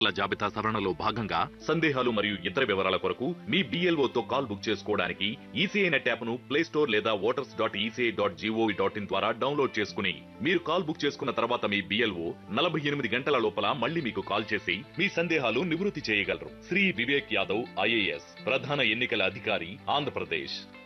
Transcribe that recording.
జాబితా సవరణలో భాగంగా సందేహాలు మరియు ఇతర వివరాల కొరకు మీ BLO తో కాల్ బుక్ చేసుకోవడానికి ఈసీఐ నెట్ యాప్ను ప్లే స్టోర్ లేదా voters.eci.gov.in ద్వారా డౌన్లోడ్ చేసుకుని మీరు కాల్ బుక్ చేసుకున్న తర్వాత మీ BLO 48 గంటల లోపల మళ్ళీ మీకు కాల్ చేసి మీ సందేహాలు నివృత్తి చేయగలరు. శ్రీ వివేక్ యాదవ్ IAS, ప్రధాన ఎన్నికల అధికారి, ఆంధ్రప్రదేశ్.